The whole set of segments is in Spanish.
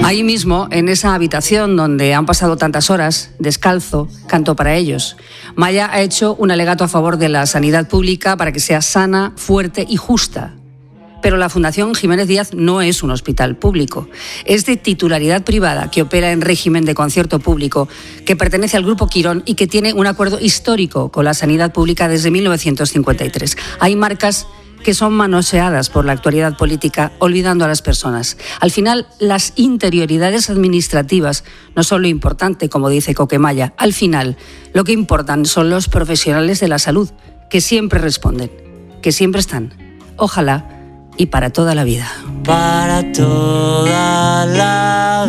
Ahí mismo, en esa habitación donde han pasado tantas horas, descalzo, canto para ellos. Maya ha hecho un alegato a favor de la sanidad pública para que sea sana, fuerte y justa. Pero la Fundación Jiménez Díaz no es un hospital público. Es de titularidad privada que opera en régimen de concierto público, que pertenece al Grupo Quirón y que tiene un acuerdo histórico con la sanidad pública desde 1953. Hay marcas que son manoseadas por la actualidad política, olvidando a las personas. Al final, las interioridades administrativas no son lo importante, como dice Coquemaya. Al final, lo que importan son los profesionales de la salud, que siempre responden, que siempre están. Ojalá y para toda la vida. Para toda la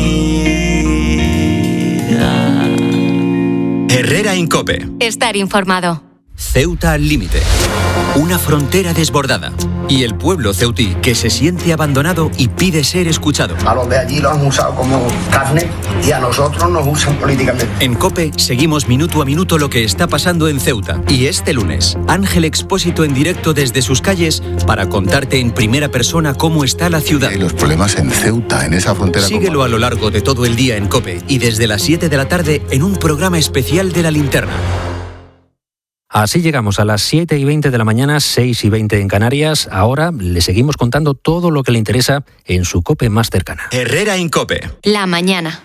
vida. Herrera en COPE. Estar informado. Ceuta al límite. Una frontera desbordada. Y el pueblo ceutí que se siente abandonado y pide ser escuchado. A los de allí los han usado como carne y a nosotros nos usan políticamente. En COPE seguimos minuto a minuto lo que está pasando en Ceuta. Y este lunes, Ángel Expósito en directo desde sus calles para contarte en primera persona cómo está la ciudad. Los problemas en Ceuta, en esa frontera. Síguelo a lo largo de todo el día en COPE y desde las 7 de la tarde en un programa especial de La Linterna. Así llegamos a las 7:20 de la mañana, 6:20 en Canarias. Ahora le seguimos contando todo lo que le interesa en su COPE más cercana. Herrera en COPE. La mañana.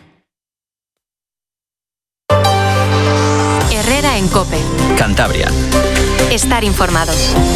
Herrera en COPE. Cantabria. Estar informado.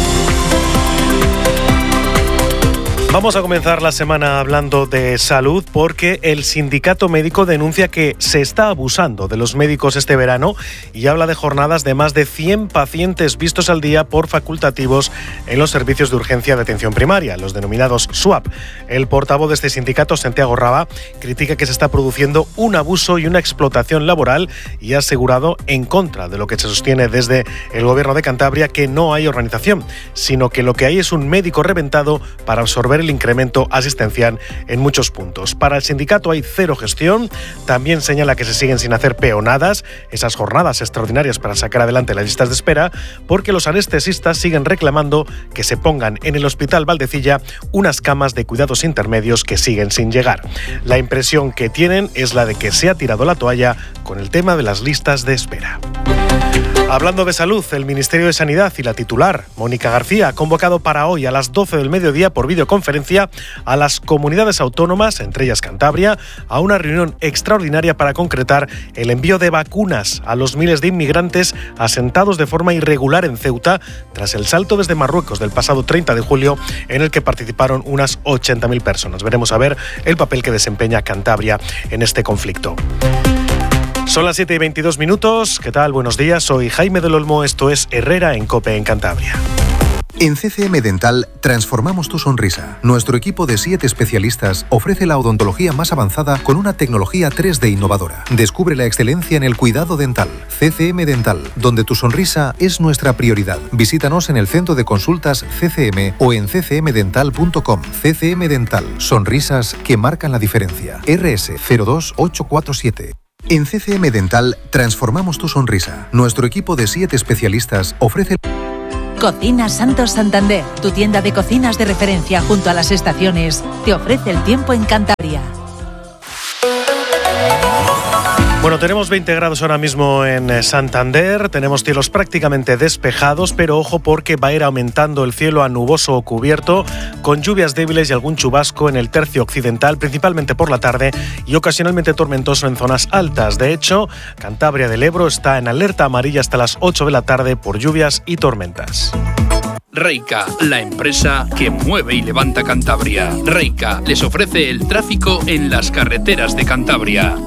Vamos a comenzar la semana hablando de salud porque el sindicato médico denuncia que se está abusando de los médicos este verano y habla de jornadas de más de 100 pacientes vistos al día por facultativos en los servicios de urgencia de atención primaria, los denominados SUAP. El portavoz de este sindicato, Santiago Raba, critica que se está produciendo un abuso y una explotación laboral y ha asegurado, en contra de lo que se sostiene desde el gobierno de Cantabria, que no hay organización, sino que lo que hay es un médico reventado para absorber el incremento asistencial en muchos puntos. Para el sindicato hay cero gestión. También señala que se siguen sin hacer peonadas, esas jornadas extraordinarias para sacar adelante las listas de espera, porque los anestesistas siguen reclamando que se pongan en el Hospital Valdecilla unas camas de cuidados intermedios que siguen sin llegar. La impresión que tienen es la de que se ha tirado la toalla con el tema de las listas de espera. Hablando de salud, el Ministerio de Sanidad y la titular, Mónica García, ha convocado para hoy a las 12 del mediodía por videoconferencia a las comunidades autónomas, entre ellas Cantabria, a una reunión extraordinaria para concretar el envío de vacunas a los miles de inmigrantes asentados de forma irregular en Ceuta tras el salto desde Marruecos del pasado 30 de julio en el que participaron unas 80.000 personas. Veremos a ver el papel que desempeña Cantabria en este conflicto. Son las 7:22. ¿Qué tal? Buenos días. Soy Jaime del Olmo. Esto es Herrera en COPE en Cantabria. En CCM Dental transformamos tu sonrisa. Nuestro equipo de 7 especialistas ofrece la odontología más avanzada con una tecnología 3D innovadora. Descubre la excelencia en el cuidado dental. CCM Dental, donde tu sonrisa es nuestra prioridad. Visítanos en el centro de consultas CCM o en ccmdental.com. CCM Dental, sonrisas que marcan la diferencia. RS 02847. En CCM Dental transformamos tu sonrisa. Nuestro equipo de 7 especialistas ofrece... Cocinas Santos Santander, tu tienda de cocinas de referencia junto a las estaciones, te ofrece el tiempo en Cantabria. Bueno, tenemos 20 grados ahora mismo en Santander, tenemos cielos prácticamente despejados, pero ojo porque va a ir aumentando el cielo a nuboso o cubierto, con lluvias débiles y algún chubasco en el tercio occidental, principalmente por la tarde, y ocasionalmente tormentoso en zonas altas. De hecho, Cantabria del Ebro está en alerta amarilla hasta las 8 de la tarde por lluvias y tormentas. Reica, la empresa que mueve y levanta Cantabria. Reica les ofrece el tráfico en las carreteras de Cantabria.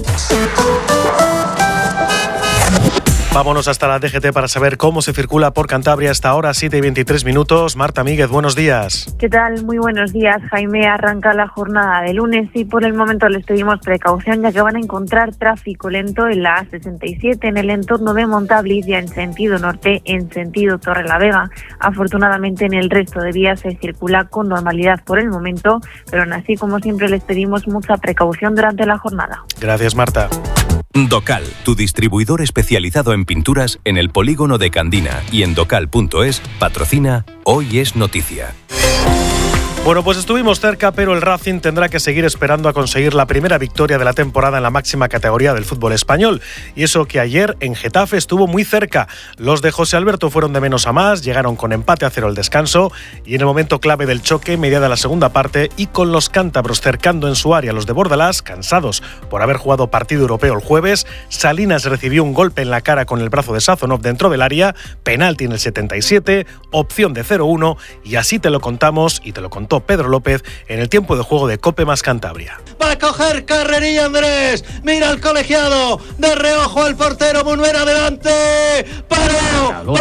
Vámonos hasta la DGT para saber cómo se circula por Cantabria hasta ahora, 7:23. Marta Míguez, buenos días. ¿Qué tal? Muy buenos días, Jaime. Arranca la jornada de lunes y por el momento les pedimos precaución ya que van a encontrar tráfico lento en la A67 en el entorno de Montabliz ya en sentido norte, en sentido Torrelavega. Afortunadamente en el resto de vías se circula con normalidad por el momento, pero aún así, como siempre, les pedimos mucha precaución durante la jornada. Gracias, Marta. Docal, tu distribuidor especializado en pinturas en el polígono de Candina y en docal.es, patrocina Hoy es Noticia. Bueno, pues estuvimos cerca, pero el Racing tendrá que seguir esperando a conseguir la primera victoria de la temporada en la máxima categoría del fútbol español. Y eso que ayer en Getafe estuvo muy cerca. Los de José Alberto fueron de menos a más, llegaron con empate a 0 al descanso y en el momento clave del choque, mediada la segunda parte, y con los cántabros cercando en su área los de Bordalás, cansados por haber jugado partido europeo el jueves, Salinas recibió un golpe en la cara con el brazo de Sazonov dentro del área, penalti en el 77, opción de 0-1 y así te lo contamos y te lo contó Pedro López en el tiempo de juego de COPE más Cantabria. Va a coger carrerilla Andrés, mira al colegiado, de reojo al portero, Munuera adelante, paró,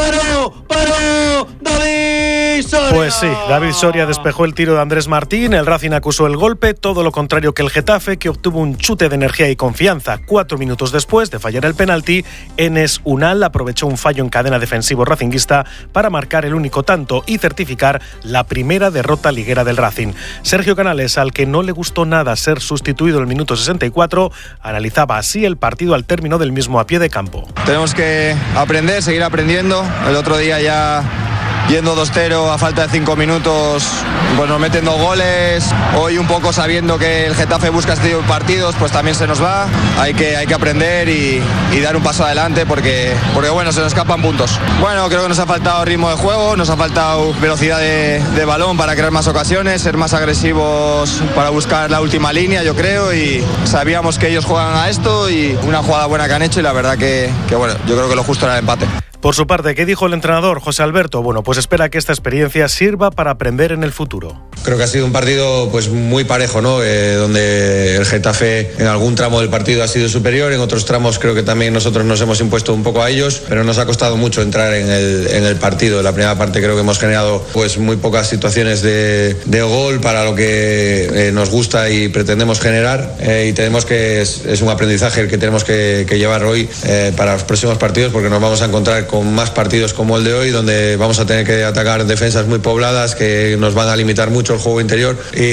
David Soria. Pues sí, David Soria despejó el tiro de Andrés Martín, el Racing acusó el golpe, todo lo contrario que el Getafe, que obtuvo un chute de energía y confianza. 4 minutos después de fallar el penalti, Enes Unal aprovechó un fallo en cadena defensivo racinguista para marcar el único tanto y certificar la primera derrota liguera del Racing. Sergio Canales, al que no le gustó nada ser sustituido en el minuto 64, analizaba así el partido al término del mismo a pie de campo. Tenemos que aprender, seguir aprendiendo. El otro día ya yendo 2-0 a falta de 5 minutos, pues nos meten 2 goles. Hoy un poco sabiendo que el Getafe busca este tipo de partidos, pues también se nos va. Hay que aprender y dar un paso adelante porque bueno, se nos escapan puntos. Bueno, creo que nos ha faltado ritmo de juego, nos ha faltado velocidad de balón para crear más ocasiones, ser más agresivos para buscar la última línea, yo creo, y sabíamos que ellos juegan a esto y una jugada buena que han hecho y la verdad que bueno, yo creo que lo justo era el empate. Por su parte, ¿qué dijo el entrenador José Alberto? Bueno, pues espera que esta experiencia sirva para aprender en el futuro. Creo que ha sido un partido pues muy parejo, ¿no? Donde el Getafe en algún tramo del partido ha sido superior, en otros tramos creo que también nosotros nos hemos impuesto un poco a ellos, pero nos ha costado mucho entrar en el partido. En la primera parte creo que hemos generado pues muy pocas situaciones de gol para lo que nos gusta y pretendemos generar, y tenemos que es un aprendizaje el que tenemos que llevar hoy para los próximos partidos, porque nos vamos a encontrar con más partidos como el de hoy, donde vamos a tener que atacar defensas muy pobladas que nos van a limitar mucho el juego interior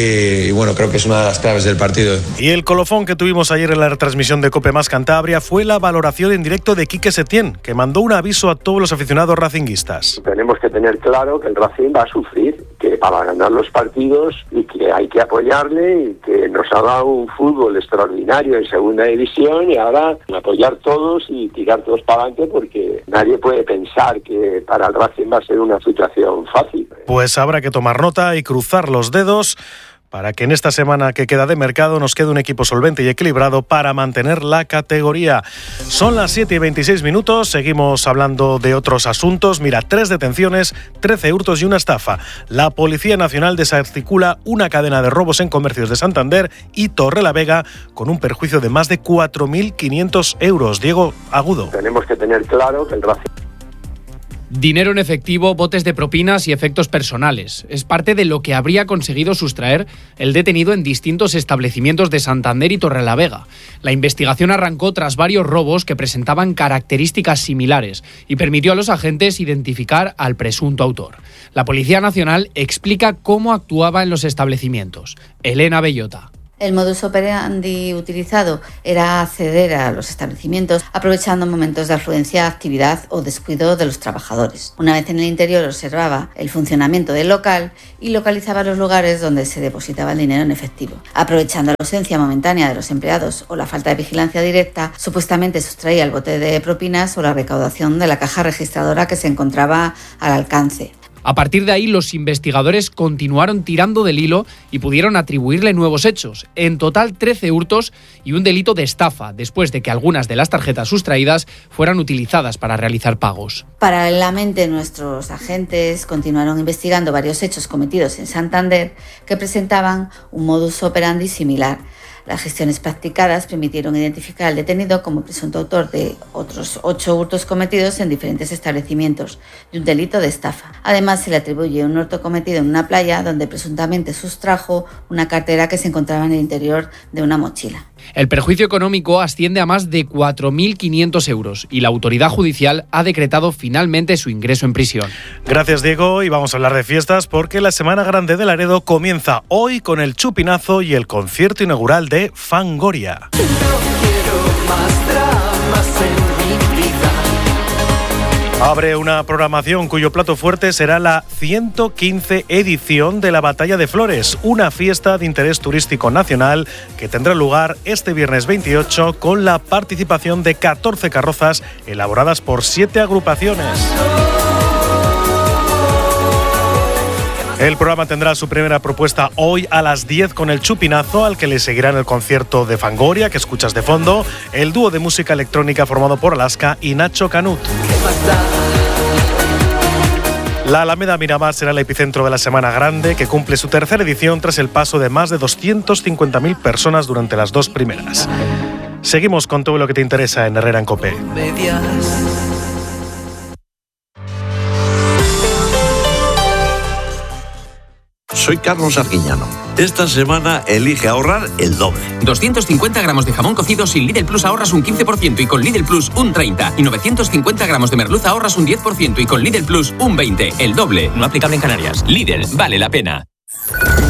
y bueno, creo que es una de las claves del partido. Y el colofón que tuvimos ayer en la retransmisión de COPE más Cantabria fue la valoración en directo de Quique Setién, que mandó un aviso a todos los aficionados racinguistas. Tenemos que tener claro que el Racing va a sufrir, que para ganar los partidos y que hay que apoyarle y que nos ha dado un fútbol extraordinario en segunda división y ahora apoyar todos y tirar todos para adelante porque nadie puede pensar que para el Racing va a ser una situación fácil. Pues habrá que tomar nota y cruzar los dedos para que en esta semana que queda de mercado nos quede un equipo solvente y equilibrado para mantener la categoría. Son las 7:26, seguimos hablando de otros asuntos. Mira, 3 detenciones, 13 hurtos y una estafa. La Policía Nacional desarticula una cadena de robos en comercios de Santander y Torrelavega con un perjuicio de más de 4.500 euros. Diego Agudo. Tenemos que tener claro que el Racing... Dinero en efectivo, botes de propinas y efectos personales. Es parte de lo que habría conseguido sustraer el detenido en distintos establecimientos de Santander y Torrelavega. La investigación arrancó tras varios robos que presentaban características similares y permitió a los agentes identificar al presunto autor. La Policía Nacional explica cómo actuaba en los establecimientos. Elena Bellota. El modus operandi utilizado era acceder a los establecimientos aprovechando momentos de afluencia, actividad o descuido de los trabajadores. Una vez en el interior observaba el funcionamiento del local y localizaba los lugares donde se depositaba el dinero en efectivo. Aprovechando la ausencia momentánea de los empleados o la falta de vigilancia directa, supuestamente sustraía el bote de propinas o la recaudación de la caja registradora que se encontraba al alcance. A partir de ahí, los investigadores continuaron tirando del hilo y pudieron atribuirle nuevos hechos. En total, 13 hurtos y un delito de estafa, después de que algunas de las tarjetas sustraídas fueran utilizadas para realizar pagos. Paralelamente, nuestros agentes continuaron investigando varios hechos cometidos en Santander que presentaban un modus operandi similar. Las gestiones practicadas permitieron identificar al detenido como presunto autor de otros 8 hurtos cometidos en diferentes establecimientos y un delito de estafa. Además, se le atribuye un hurto cometido en una playa donde presuntamente sustrajo una cartera que se encontraba en el interior de una mochila. El perjuicio económico asciende a más de 4.500 euros y la autoridad judicial ha decretado finalmente su ingreso en prisión. Gracias, Diego, y vamos a hablar de fiestas porque la Semana Grande de Laredo comienza hoy con el chupinazo y el concierto inaugural de Fangoria. No quiero más dramas en mi vida. Abre una programación cuyo plato fuerte será la 115 edición de la Batalla de Flores, una fiesta de interés turístico nacional que tendrá lugar este viernes 28 con la participación de 14 carrozas elaboradas por 7 agrupaciones. El programa tendrá su primera propuesta hoy a las 10 con el Chupinazo, al que le seguirán el concierto de Fangoria, que escuchas de fondo, el dúo de música electrónica formado por Alaska y Nacho Canut. La Alameda Miramar será el epicentro de la Semana Grande, que cumple su tercera edición tras el paso de más de 250.000 personas durante las 2 primeras. Seguimos con todo lo que te interesa en Herrera en COPE. Soy Carlos Arguiñano. Esta semana elige ahorrar el doble. 250 gramos de jamón cocido sin Lidl Plus ahorras un 15% y con Lidl Plus un 30%. Y 950 gramos de merluza ahorras un 10% y con Lidl Plus un 20%. El doble. No aplicable en Canarias. Lidl, vale la pena.